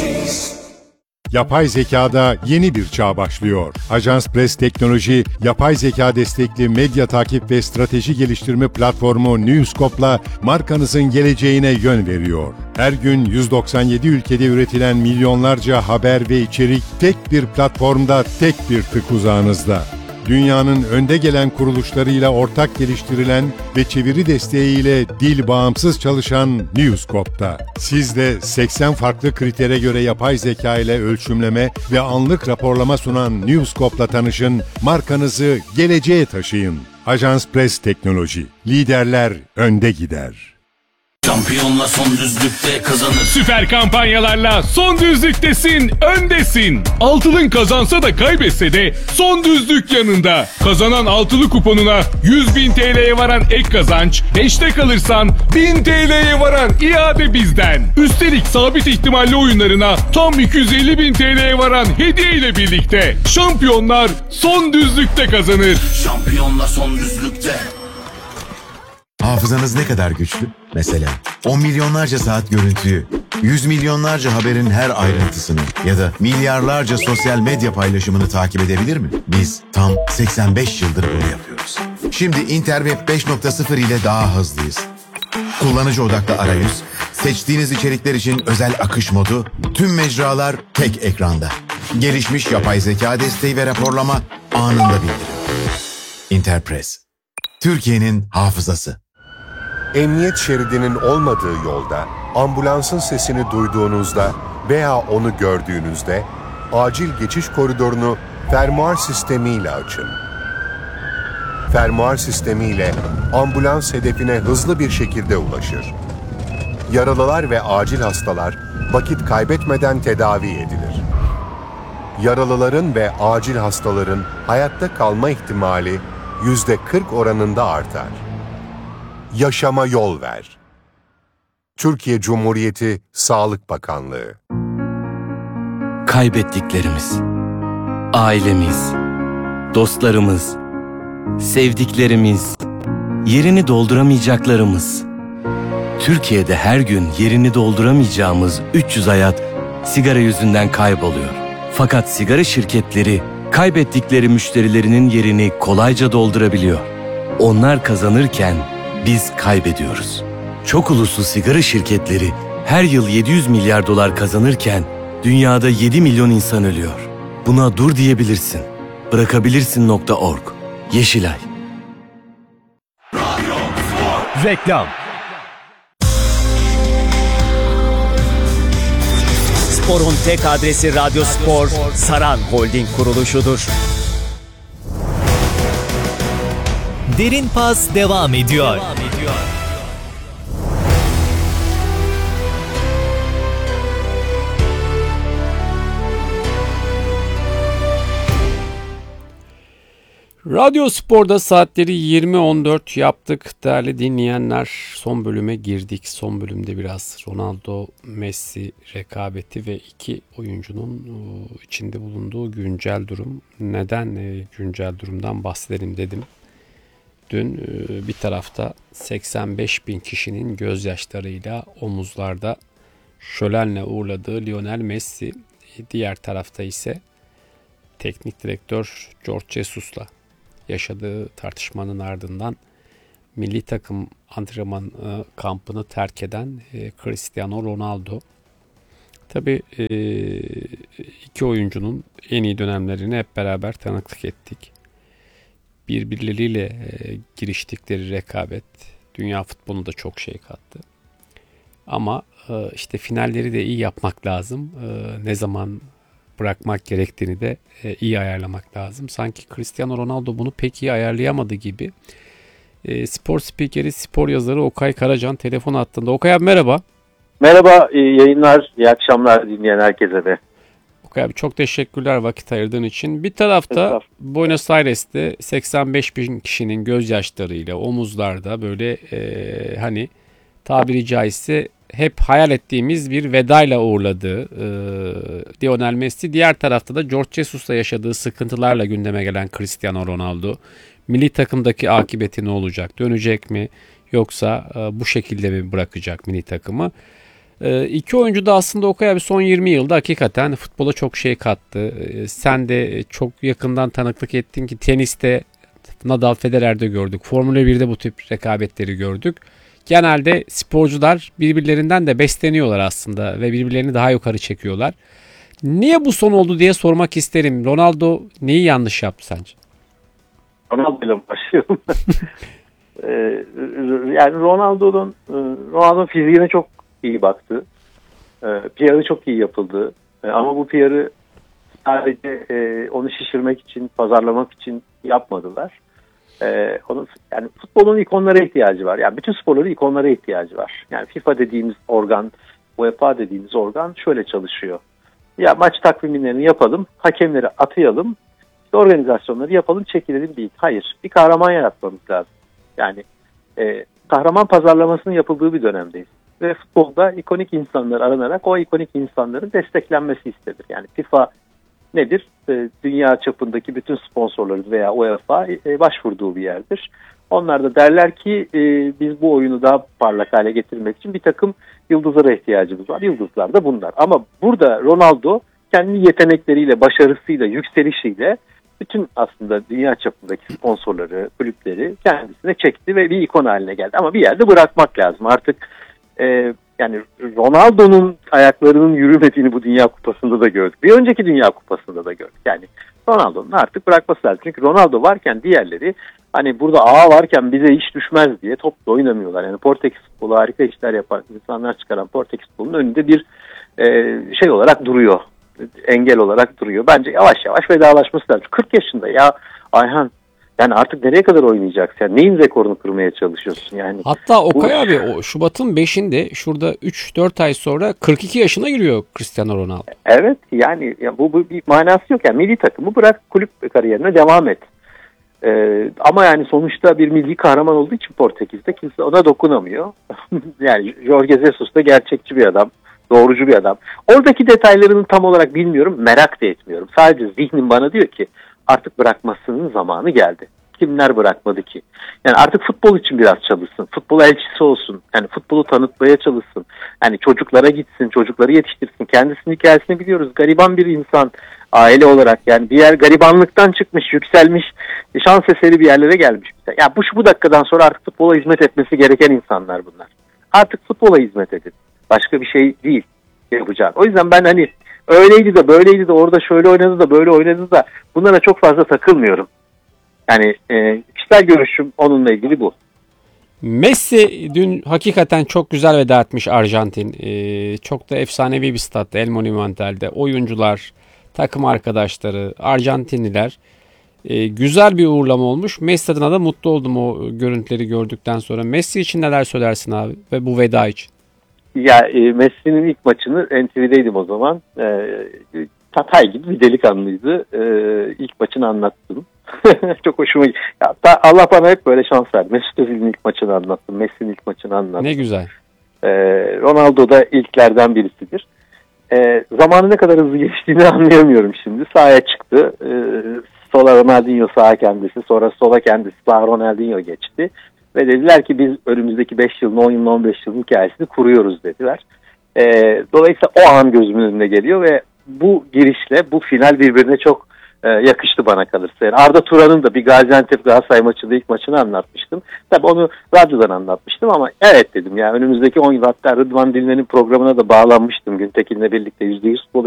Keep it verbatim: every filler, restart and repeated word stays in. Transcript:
Yapay zekada yeni bir çağ başlıyor. Ajans Press Teknoloji, yapay zeka destekli medya takip ve strateji geliştirme platformu Newscope'la markanızın geleceğine yön veriyor. Her gün yüz doksan yedi ülkede üretilen milyonlarca haber ve içerik tek bir platformda, tek bir tık uzağınızda. Dünyanın önde gelen kuruluşlarıyla ortak geliştirilen ve çeviri desteğiyle dil bağımsız çalışan Newscope'da. Siz de seksen farklı kritere göre yapay zeka ile ölçümleme ve anlık raporlama sunan Newscope'la tanışın, markanızı geleceğe taşıyın. Ajans Press Teknoloji, liderler önde gider. Şampiyonla son düzlükte kazanır. Süper kampanyalarla son düzlüktesin, öndesin. Altılın kazansa da kaybetse de son düzlük yanında. Kazanan altılı kuponuna yüz bin T L'ye varan ek kazanç, beşte kalırsan bin T L'ye varan iade bizden. Üstelik sabit ihtimalli oyunlarına tam iki yüz elli bin T L'ye varan hediye ile birlikte. Şampiyonlar son düzlükte kazanır. Şampiyonla son düzlükte. Hafızanız ne kadar güçlü? Mesela on milyonlarca saat görüntüyü, yüz milyonlarca haberin her ayrıntısını ya da milyarlarca sosyal medya paylaşımını takip edebilir mi? Biz tam seksen beş yıldır bunu yapıyoruz. Şimdi Interweb beş nokta sıfır ile daha hızlıyız. Kullanıcı odaklı arayüz, seçtiğiniz içerikler için özel akış modu, tüm mecralar tek ekranda. Gelişmiş yapay zeka desteği ve raporlama anında bildirim. Interpress, Türkiye'nin hafızası. Emniyet şeridinin olmadığı yolda, ambulansın sesini duyduğunuzda veya onu gördüğünüzde acil geçiş koridorunu fermuar sistemiyle açın. Fermuar sistemiyle ambulans hedefine hızlı bir şekilde ulaşır. Yaralılar ve acil hastalar vakit kaybetmeden tedavi edilir. Yaralıların ve acil hastaların hayatta kalma ihtimali yüzde kırk oranında artar. Yaşama yol ver. Türkiye Cumhuriyeti Sağlık Bakanlığı. Kaybettiklerimiz, ailemiz, dostlarımız, sevdiklerimiz, yerini dolduramayacaklarımız. Türkiye'de her gün yerini dolduramayacağımız üç yüz hayat sigara yüzünden kayboluyor. Fakat sigara şirketleri kaybettikleri müşterilerinin yerini kolayca doldurabiliyor. Onlar kazanırken biz kaybediyoruz. Çok uluslu sigara şirketleri her yıl yedi yüz milyar dolar kazanırken dünyada yedi milyon insan ölüyor. Buna dur diyebilirsin. Bırakabilirsin nokta org. Yeşilay. Reklam. Spor'un tek adresi Radyo Spor, Saran Holding kuruluşudur. Derin Pas devam ediyor. Devam ediyor. Radyo Spor'da saatleri yirmi on dört yaptık değerli dinleyenler. Son bölüme girdik. Son bölümde biraz Ronaldo, Messi rekabeti ve iki oyuncunun içinde bulunduğu güncel durum. Neden güncel durumdan bahsedelim dedim. Dün bir tarafta seksen beş bin kişinin gözyaşlarıyla omuzlarda şölenle uğurladığı Lionel Messi, diğer tarafta ise teknik direktör Jorge Jesus'la yaşadığı tartışmanın ardından milli takım antrenman kampını terk eden Cristiano Ronaldo. Tabii iki oyuncunun en iyi dönemlerini hep beraber tanıklık ettik. Birbirleriyle giriştikleri rekabet dünya futboluna da çok şey kattı. Ama işte finalleri de iyi yapmak lazım. Ne zaman bırakmak gerektiğini de iyi ayarlamak lazım. Sanki Cristiano Ronaldo bunu pek iyi ayarlayamadı gibi. Spor spikeri, spor yazarı Okay Karacan telefon hattında. Okay abi merhaba. Merhaba, iyi yayınlar, iyi akşamlar dinleyen herkese de. Okay abi çok teşekkürler vakit ayırdığın için. Bir tarafta Buenos Aires'te seksen beş bin kişinin gözyaşlarıyla omuzlarda böyle e, hani tabiri caizse hep hayal ettiğimiz bir vedayla uğurladığı e, Lionel Messi. Diğer tarafta da Jorge Jesus'la yaşadığı sıkıntılarla gündeme gelen Cristiano Ronaldo. Milli takımdaki akıbeti ne olacak? Dönecek mi? Yoksa e, bu şekilde mi bırakacak milli takımı? E, iki oyuncu da aslında Okay abi son yirmi yılda hakikaten futbola çok şey kattı. E, sen de çok yakından tanıklık ettin ki teniste Nadal, Federer'de gördük. Formula birde bu tip rekabetleri gördük. Genelde sporcular birbirlerinden de besleniyorlar aslında ve birbirlerini daha yukarı çekiyorlar. Niye bu son oldu diye sormak isterim. Ronaldo neyi yanlış yaptı sence? Ronaldo'yla başlayalım. Ee, yani Ronaldo'nun Ronaldo'nun fiziğine çok iyi baktı. Ee, P R'ı çok iyi yapıldı. Ee, ama bu P R'ı sadece e, onu şişirmek için, pazarlamak için yapmadılar. Ee, onun, yani futbolun ikonlara ihtiyacı var. Yani bütün sporların ikonlara ihtiyacı var. Yani FIFA dediğimiz organ, UEFA dediğimiz organ şöyle çalışıyor. Ya maç takvimlerini yapalım, hakemleri atayalım, işte organizasyonları yapalım, çekilelim değil. Hayır, bir kahraman yaratmamız lazım. Yani e, kahraman pazarlamasının yapıldığı bir dönemdeyiz. Ve futbolda ikonik insanlar aranarak o ikonik insanların desteklenmesi istenir. Yani FIFA nedir? E, dünya çapındaki bütün sponsorların veya UEFA e, başvurduğu bir yerdir. Onlar da derler ki e, biz bu oyunu daha parlak hale getirmek için bir takım yıldızlara ihtiyacımız var. Yıldızlar da bunlar. Ama burada Ronaldo kendi yetenekleriyle, başarısıyla, yükselişiyle bütün aslında dünya çapındaki sponsorları, kulüpleri kendisine çekti ve bir ikon haline geldi. Ama bir yerde bırakmak lazım. Artık e, yani Ronaldo'nun ayaklarının yürümediğini bu Dünya Kupası'nda da gördük. Bir önceki Dünya Kupası'nda da gördük. Yani Ronaldo'nun artık bırakması lazım. Çünkü Ronaldo varken diğerleri hani burada ağa varken bize iş düşmez diye topla oynamıyorlar. Yani Portekiz futbolu harika işler yapan insanlar çıkaran Portekiz futbolunun önünde bir e, şey olarak duruyor. Engel olarak duruyor. Bence yavaş yavaş vedalaşması lazım. kırk yaşında ya Ayhan, yani artık nereye kadar oynayacaksın? Yani neyin rekorunu kırmaya çalışıyorsun? Yani hatta Okay bu... abi o Şubat'ın beşinde şurada üç dört ay sonra kırk iki yaşına giriyor Cristiano Ronaldo. Evet yani ya bu, bu bir manası yok. Yani milli takımı bırak, kulüp kariyerine devam et. Ee, ama yani sonuçta bir milli kahraman olduğu için Portekiz'de kimse ona dokunamıyor. Yani Jorge Jesus da gerçekçi bir adam. Doğrucu bir adam. Oradaki detaylarını tam olarak bilmiyorum, merak da etmiyorum. Sadece zihnim bana diyor ki artık bırakmasının zamanı geldi. Kimler bırakmadı ki? Yani artık futbol için biraz çalışsın. Futbol elçisi olsun. Yani futbolu tanıtmaya çalışsın. Yani çocuklara gitsin, çocukları yetiştirsin. Kendisinin hikayesini biliyoruz. Gariban bir insan, aile olarak yani bir yer garibanlıktan çıkmış, yükselmiş, şans eseri bir yerlere gelmiş. Ya yani bu bu dakikadan sonra artık futbola hizmet etmesi gereken insanlar bunlar. Artık futbola hizmet edin. Başka bir şey değil yapacağım. O yüzden ben hani öyleydi de böyleydi de orada şöyle oynadı da böyle oynadı da bunlara çok fazla takılmıyorum. Yani e, kişisel görüşüm onunla ilgili bu. Messi dün hakikaten çok güzel veda etmiş Arjantin. Ee, çok da efsanevi bir statta El Monumental'de. Oyuncular, takım arkadaşları, Arjantinliler. Ee, güzel bir uğurlama olmuş. Messi adına da mutlu oldum o görüntüleri gördükten sonra. Messi için neler söylersin abi ve bu veda için? Ya e, Messi'nin ilk maçını N T V'deydim o zaman. E, Tatay gibi bir delikanlıydı. E, ilk maçını anlattım. Çok hoşuma gitti. Allah bana hep böyle şans verdi. Mesut Özil'in ilk maçını anlattım. Messi'nin ilk maçını anlattım. Ne güzel. E, Ronaldo da ilklerden birisidir. E, zamanı ne kadar hızlı geçtiğini anlayamıyorum şimdi. Sahaya çıktı. E, sola Ronaldinho sağa kendisi. Sonra sola kendisi sağa Ronaldinho geçti. Ve dediler ki biz önümüzdeki beş yılın, on yılın, on beş yılın hikayesini kuruyoruz dediler. E, dolayısıyla o an gözümün önüne geliyor ve bu girişle bu final birbirine çok e, yakıştı bana kalırsa. Yani Arda Turan'ın da bir Gaziantep Galatasaray maçında ilk maçını anlatmıştım. Tabii onu radyodan anlatmıştım ama evet dedim ya önümüzdeki on yıl, hatta Rıdvan Dilmen'in programına da bağlanmıştım. Güntekin'le birlikte yüzde yüz futbol